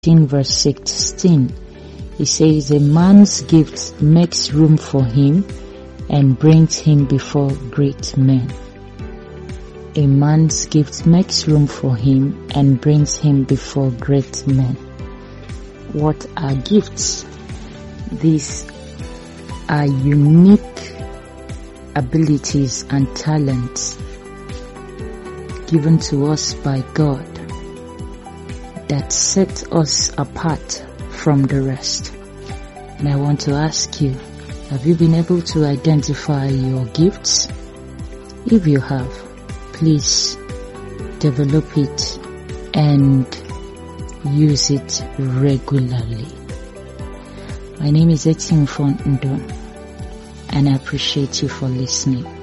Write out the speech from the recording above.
verse 16. It says, a man's gift makes room for him and brings him before great men. A man's gift makes room for him and brings him before great men. What are gifts? These are unique abilities and talents given to us by God that set us apart from the rest. And I want to ask you, have you been able to identify your gifts? If you have, please develop it and use it regularly. My name is Etienne Fondo, and I appreciate you for listening.